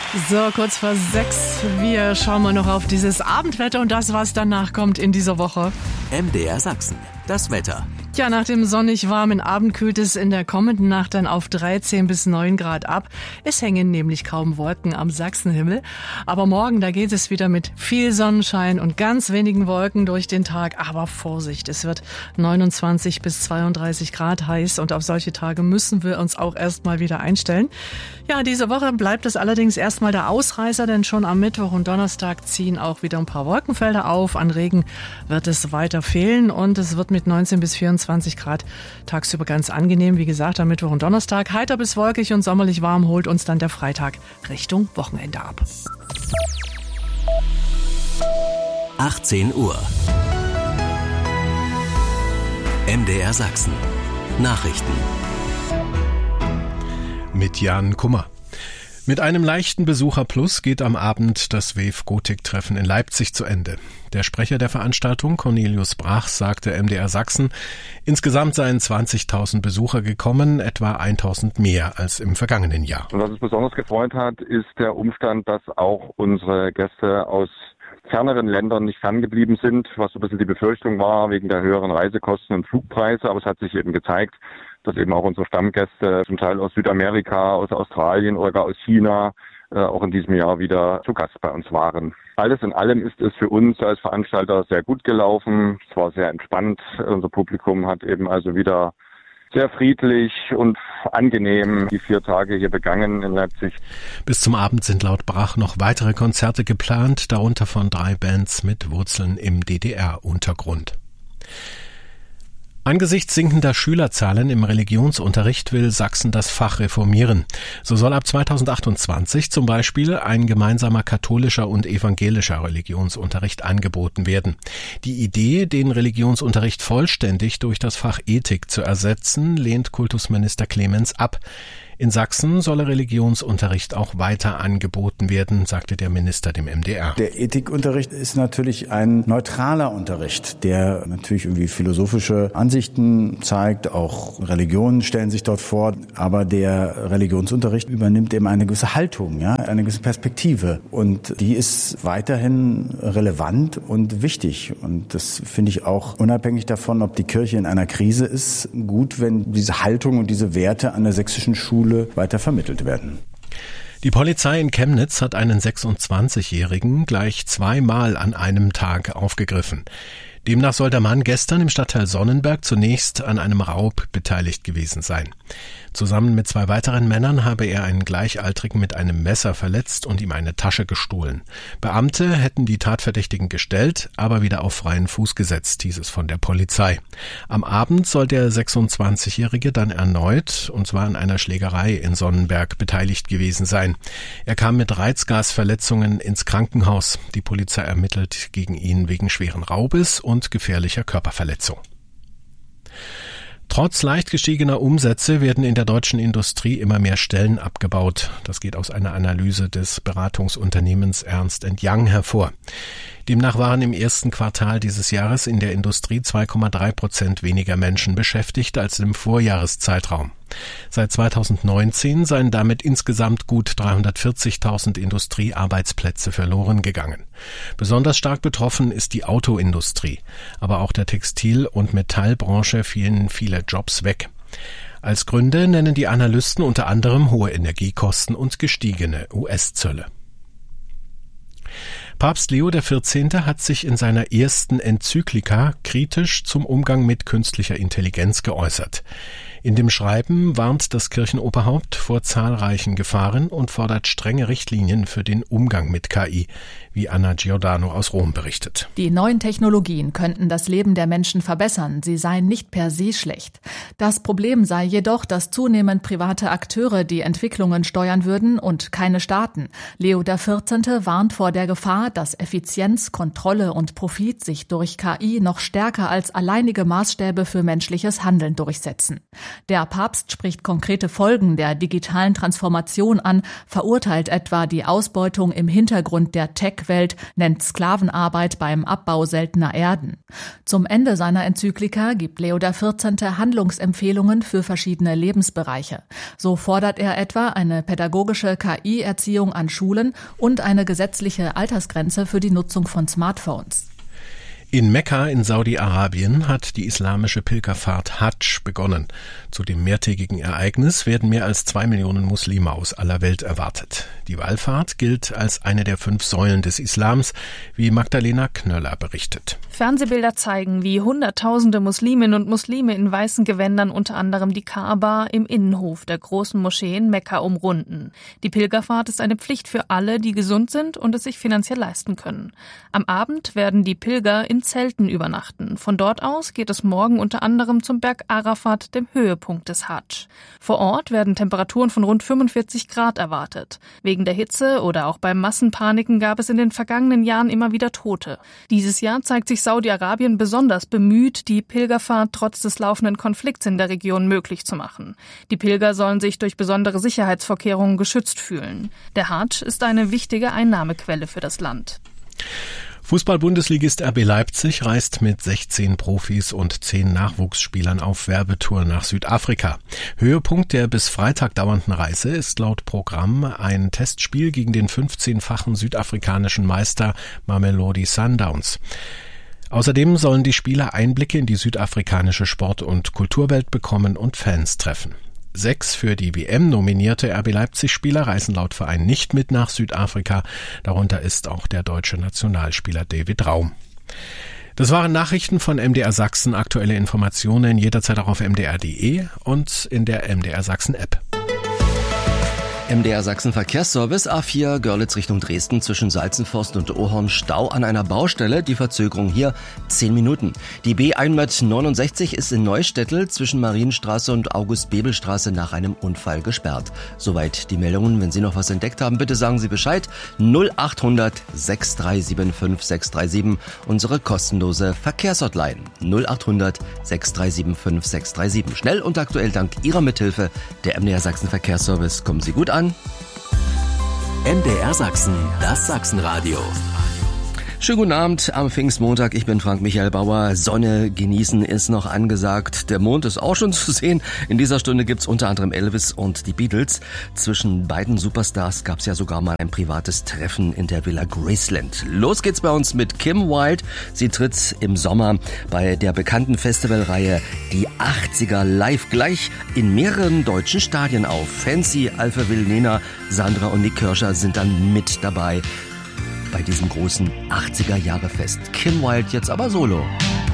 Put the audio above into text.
So, kurz vor 6. Wir schauen mal noch auf dieses Abendwetter und das, was danach kommt in dieser Woche. MDR Sachsen, das Wetter. Ja, nach dem sonnig warmen Abend kühlt es in der kommenden Nacht dann auf 13 bis 9 Grad ab. Es hängen nämlich kaum Wolken am Sachsenhimmel. Aber morgen, da geht es wieder mit viel Sonnenschein und ganz wenigen Wolken durch den Tag. Aber Vorsicht, es wird 29 bis 32 Grad heiß und auf solche Tage müssen wir uns auch erstmal wieder einstellen. Ja, diese Woche bleibt es allerdings erstmal der Ausreißer, denn schon am Mittwoch und Donnerstag ziehen auch wieder ein paar Wolkenfelder auf. An Regen wird es weiter fehlen und es wird mit 19 bis 24 Grad tagsüber ganz angenehm. Wie gesagt, am Mittwoch und Donnerstag heiter bis wolkig und sommerlich warm holt uns dann der Freitag Richtung Wochenende ab. 18 Uhr. MDR Sachsen. Nachrichten. Mit Jan Kummer. Mit einem leichten Besucherplus geht am Abend das WEF-Gotik-Treffen in Leipzig zu Ende. Der Sprecher der Veranstaltung, Cornelius Brach, sagte MDR Sachsen, insgesamt seien 20.000 Besucher gekommen, etwa 1.000 mehr als im vergangenen Jahr. Und was uns besonders gefreut hat, ist der Umstand, dass auch unsere Gäste aus ferneren Ländern nicht ferngeblieben sind, was so ein bisschen die Befürchtung war wegen der höheren Reisekosten und Flugpreise. Aber es hat sich eben gezeigt, dass eben auch unsere Stammgäste zum Teil aus Südamerika, aus Australien oder gar aus China auch in diesem Jahr wieder zu Gast bei uns waren. Alles in allem ist es für uns als Veranstalter sehr gut gelaufen. Es war sehr entspannt. Unser Publikum hat eben also wieder sehr friedlich und angenehm die 4 Tage hier begangen in Leipzig. Bis zum Abend sind laut Brach noch weitere Konzerte geplant, darunter von 3 Bands mit Wurzeln im DDR-Untergrund. Angesichts sinkender Schülerzahlen im Religionsunterricht will Sachsen das Fach reformieren. So soll ab 2028 zum Beispiel ein gemeinsamer katholischer und evangelischer Religionsunterricht angeboten werden. Die Idee, den Religionsunterricht vollständig durch das Fach Ethik zu ersetzen, lehnt Kultusminister Clemens ab. In Sachsen solle Religionsunterricht auch weiter angeboten werden, sagte der Minister dem MDR. Der Ethikunterricht ist natürlich ein neutraler Unterricht, der natürlich irgendwie philosophische Ansichten zeigt, auch Religionen stellen sich dort vor, aber der Religionsunterricht übernimmt eben eine gewisse Haltung, ja, eine gewisse Perspektive und die ist weiterhin relevant und wichtig und das finde ich auch unabhängig davon, ob die Kirche in einer Krise ist, gut, wenn diese Haltung und diese Werte an der sächsischen Schule weiter vermittelt werden. Die Polizei in Chemnitz hat einen 26-Jährigen gleich 2-mal an einem Tag aufgegriffen. Demnach soll der Mann gestern im Stadtteil Sonnenberg zunächst an einem Raub beteiligt gewesen sein. Zusammen mit 2 weiteren Männern habe er einen Gleichaltrigen mit einem Messer verletzt und ihm eine Tasche gestohlen. Beamte hätten die Tatverdächtigen gestellt, aber wieder auf freien Fuß gesetzt, hieß es von der Polizei. Am Abend soll der 26-Jährige dann erneut, und zwar an einer Schlägerei in Sonnenberg, beteiligt gewesen sein. Er kam mit Reizgasverletzungen ins Krankenhaus. Die Polizei ermittelt gegen ihn wegen schweren Raubes und gefährlicher Körperverletzung. Trotz leicht gestiegener Umsätze werden in der deutschen Industrie immer mehr Stellen abgebaut. Das geht aus einer Analyse des Beratungsunternehmens Ernst & Young hervor. Demnach waren im ersten Quartal dieses Jahres in der Industrie 2,3% weniger Menschen beschäftigt als im Vorjahreszeitraum. Seit 2019 seien damit insgesamt gut 340.000 Industriearbeitsplätze verloren gegangen. Besonders stark betroffen ist die Autoindustrie, aber auch der Textil- und Metallbranche fielen viele Jobs weg. Als Gründe nennen die Analysten unter anderem hohe Energiekosten und gestiegene US-Zölle. Papst Leo XIV. Hat sich in seiner ersten Enzyklika kritisch zum Umgang mit künstlicher Intelligenz geäußert. In dem Schreiben warnt das Kirchenoberhaupt vor zahlreichen Gefahren und fordert strenge Richtlinien für den Umgang mit KI, wie Anna Giordano aus Rom berichtet. Die neuen Technologien könnten das Leben der Menschen verbessern, sie seien nicht per se schlecht. Das Problem sei jedoch, dass zunehmend private Akteure die Entwicklungen steuern würden und keine Staaten. Leo XIV. Warnt vor der Gefahr, dass Effizienz, Kontrolle und Profit sich durch KI noch stärker als alleinige Maßstäbe für menschliches Handeln durchsetzen. Der Papst spricht konkrete Folgen der digitalen Transformation an, verurteilt etwa die Ausbeutung im Hintergrund der Tech-Welt, nennt Sklavenarbeit beim Abbau seltener Erden. Zum Ende seiner Enzyklika gibt Leo XIV. Handlungsempfehlungen für verschiedene Lebensbereiche. So fordert er etwa eine pädagogische KI-Erziehung an Schulen und eine gesetzliche Altersgrenze für die Nutzung von Smartphones. In Mekka in Saudi-Arabien hat die islamische Pilgerfahrt Hadsch begonnen. Zu dem mehrtägigen Ereignis werden mehr als 2 Millionen Muslime aus aller Welt erwartet. Die Wallfahrt gilt als eine der 5 Säulen des Islams, wie Magdalena Knöller berichtet. Fernsehbilder zeigen, wie Hunderttausende Musliminnen und Muslime in weißen Gewändern unter anderem die Kaaba im Innenhof der großen Moschee in Mekka umrunden. Die Pilgerfahrt ist eine Pflicht für alle, die gesund sind und es sich finanziell leisten können. Am Abend werden die Pilger in Zelten übernachten. Von dort aus geht es morgen unter anderem zum Berg Arafat, dem Höhepunkt des Hadsch. Vor Ort werden Temperaturen von rund 45 Grad erwartet. Wegen der Hitze oder auch bei Massenpaniken gab es in den vergangenen Jahren immer wieder Tote. Dieses Jahr zeigt sich Saudi-Arabien besonders bemüht, die Pilgerfahrt trotz des laufenden Konflikts in der Region möglich zu machen. Die Pilger sollen sich durch besondere Sicherheitsvorkehrungen geschützt fühlen. Der Hadsch ist eine wichtige Einnahmequelle für das Land. Fußball-Bundesligist RB Leipzig reist mit 16 Profis und 10 Nachwuchsspielern auf Werbetour nach Südafrika. Höhepunkt der bis Freitag dauernden Reise ist laut Programm ein Testspiel gegen den 15-fachen südafrikanischen Meister Mamelodi Sundowns. Außerdem sollen die Spieler Einblicke in die südafrikanische Sport- und Kulturwelt bekommen und Fans treffen. 6 für die WM nominierte RB Leipzig-Spieler reisen laut Verein nicht mit nach Südafrika. Darunter ist auch der deutsche Nationalspieler David Raum. Das waren Nachrichten von MDR Sachsen. Aktuelle Informationen jederzeit auch auf mdr.de und in der MDR Sachsen App. MDR Sachsen Verkehrsservice, A4 Görlitz Richtung Dresden zwischen Salzenforst und Ohorn Stau an einer Baustelle. Die Verzögerung hier 10 Minuten. Die B169 ist in Neustädtel zwischen Marienstraße und August-Bebel-Straße nach einem Unfall gesperrt. Soweit die Meldungen. Wenn Sie noch was entdeckt haben, bitte sagen Sie Bescheid. 0800 6375 637, unsere kostenlose Verkehrshotline. 0800 6375 637. Schnell und aktuell dank Ihrer Mithilfe. Der MDR Sachsen Verkehrsservice. Kommen Sie gut an. MDR Sachsen, das Sachsenradio. Schönen guten Abend am Pfingstmontag. Ich bin Frank Michael Bauer. Sonne genießen ist noch angesagt. Der Mond ist auch schon zu sehen. In dieser Stunde gibt's unter anderem Elvis und die Beatles. Zwischen beiden Superstars gab's ja sogar mal ein privates Treffen in der Villa Graceland. Los geht's bei uns mit Kim Wilde. Sie tritt im Sommer bei der bekannten Festivalreihe Die 80er live gleich in mehreren deutschen Stadien auf. Fancy, Alphaville, Nena, Sandra und Nick Kirscher sind dann mit dabei bei diesem großen 80er-Jahre-Fest. Kim Wilde jetzt aber solo.